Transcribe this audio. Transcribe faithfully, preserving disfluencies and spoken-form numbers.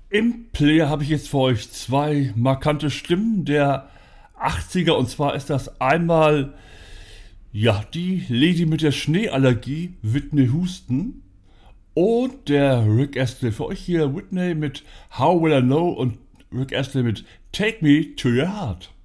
Im Player habe ich jetzt für euch zwei markante Stimmen der achtziger, und zwar ist das einmal ja die Lady mit der Schneeallergie, Whitney Houston, und der Rick Astley. Für euch hier Whitney mit How Will I Know und Rick Astley mit Take Me to Your Heart.